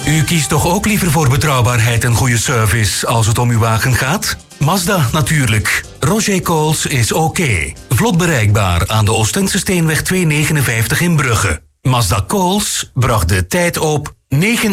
U kiest toch ook liever voor betrouwbaarheid en goede service als het om uw wagen gaat? Mazda natuurlijk. Roger Coles is oké. Vlot bereikbaar aan de Oostense Steenweg 259 in Brugge. Mazda Coles bracht de tijd op 9